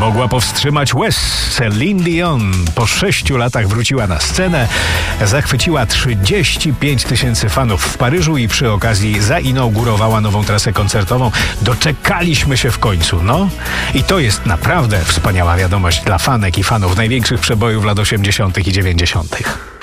mogła powstrzymać łez. Celine Dion po 6 latach wróciła na scenę, zachwyciła 35 000 fanów w Paryżu i przy okazji zainaugurowała nową trasę koncertową. Doczekaliśmy się w końcu, no. I to jest naprawdę wspaniała wiadomość dla fanek i fanów największych przebojów lat 80. i 90.